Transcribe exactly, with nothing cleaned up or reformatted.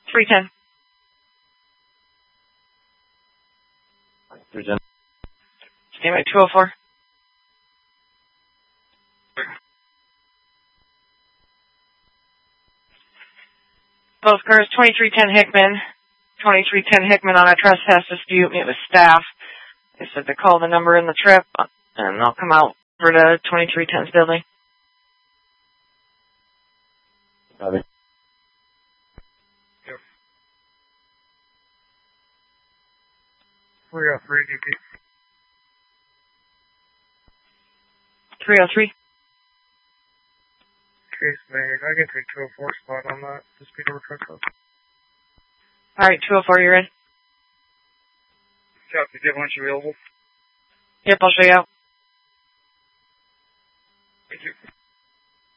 three ten. three ten. Stand by two oh four. Both cars, twenty-three ten Hickman. twenty-three ten Hickman on a trespass dispute. Meet with staff. They said to call the number in the trip, and they'll come out for the twenty-three ten's building. Copy. Yep. three oh three, D P. three oh three. Case made. I can take two oh four spot on that. Dispute over trespass. Alright, two oh four, you're in. Copy. Do you have lunch available? Yep, I'll show you out.